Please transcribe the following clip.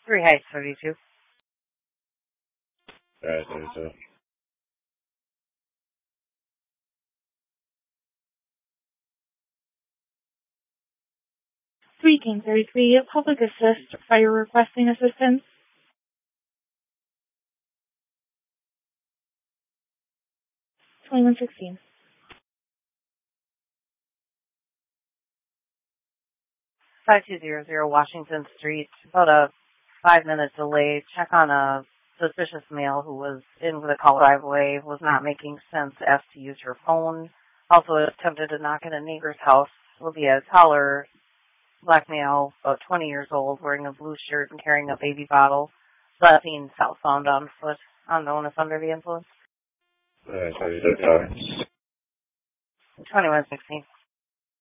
Three Heights, 32. Alright, 32. Three King 33, Public Assist, Fire requesting assistance. 2116. 5200 Washington Street. About a 5-minute delay. Check on a suspicious male who was in the driveway, was not making sense, asked to use her phone. Also attempted to knock in a neighbor's house. Will be a taller black male, about 20 years old, wearing a blue shirt and carrying a baby bottle. Last seen southbound on foot, unknown if under the influence. Alright, 32. 2116.